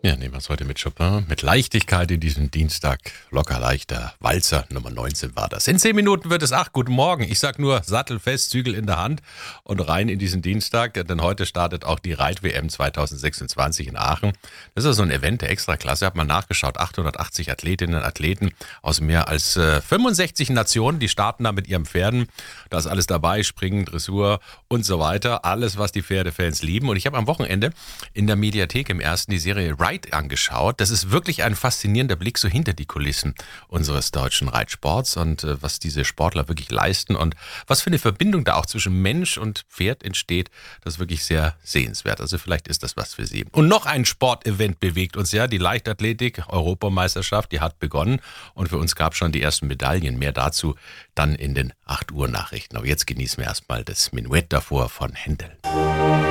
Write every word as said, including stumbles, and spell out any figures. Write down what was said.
Ja, nehmen wir es heute mit Chopin. Mit Leichtigkeit in diesen Dienstag. Locker leichter. Walzer Nummer neunzehn war das. In zehn Minuten wird es acht. Guten Morgen. Ich sag nur sattelfest, Zügel in der Hand und rein in diesen Dienstag. Denn heute startet auch die Reit-W M zwanzig sechsundzwanzig in Aachen. Das ist so ein Event der Extraklasse. Hab mal nachgeschaut. achthundertachtzig Athletinnen und Athleten aus mehr als äh, fünfundsechzig Nationen. Die starten da mit ihren Pferden. Da ist alles dabei. Springen, Dressur und so weiter. Alles, was die Pferdefans lieben. Und ich habe am Wochenende in der Mediathek im ersten die Serie Reit angeschaut. Das ist wirklich ein faszinierender Blick so hinter die Kulissen unseres deutschen Reitsports und äh, was diese Sportler wirklich leisten und was für eine Verbindung da auch zwischen Mensch und Pferd entsteht. Das ist wirklich sehr sehenswert. Also vielleicht ist das was für Sie. Und noch ein Sportevent bewegt uns ja, die Leichtathletik, Europameisterschaft, die hat begonnen und für uns gab es schon die ersten Medaillen. Mehr dazu dann in den acht Uhr Nachrichten. Aber jetzt genießen wir erstmal das Menuett davor von Händel.